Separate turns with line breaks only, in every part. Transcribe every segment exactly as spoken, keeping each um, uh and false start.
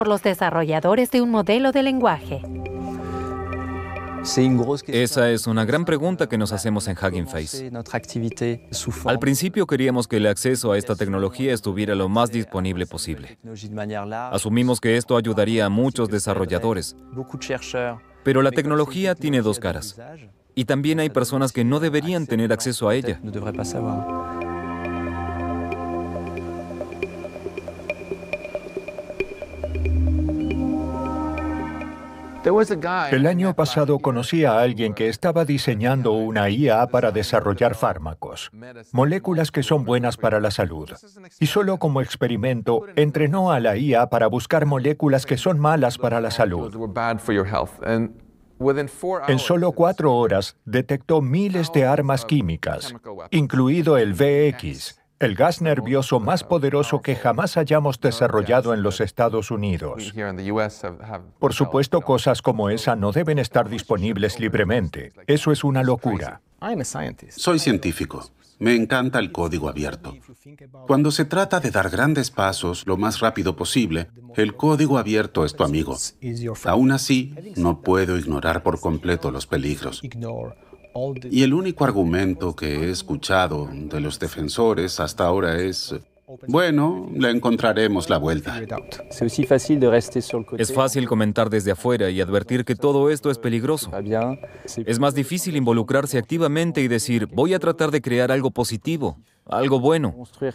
por los desarrolladores de un modelo de lenguaje.
Esa es una gran pregunta que nos hacemos en Hugging Face. Al principio queríamos que el acceso a esta tecnología estuviera lo más disponible posible. Asumimos que esto ayudaría a muchos desarrolladores. Pero la tecnología tiene dos caras. Y también hay personas que no deberían tener acceso a ella.
El año pasado conocí a alguien que estaba diseñando una I A para desarrollar fármacos, moléculas que son buenas para la salud. Y solo como experimento, entrenó a la I A para buscar moléculas que son malas para la salud. En solo cuatro horas, detectó miles de armas químicas, incluido el V X, el gas nervioso más poderoso que jamás hayamos desarrollado en los Estados Unidos. Por supuesto, cosas como esa no deben estar disponibles libremente. Eso es una locura.
Soy científico. Me encanta el código abierto. Cuando se trata de dar grandes pasos lo más rápido posible, el código abierto es tu amigo. Aún así, no puedo ignorar por completo los peligros. Y el único argumento que he escuchado de los defensores hasta ahora es, bueno, le encontraremos la vuelta.
Es fácil comentar desde afuera y advertir que todo esto es peligroso. Es más difícil involucrarse activamente y decir, voy a tratar de crear algo positivo, algo bueno.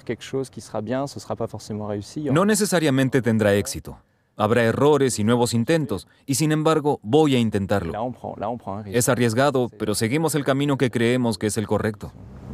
No necesariamente tendrá éxito. Habrá errores y nuevos intentos, y sin embargo, voy a intentarlo. Es arriesgado, pero seguimos el camino que creemos que es el correcto.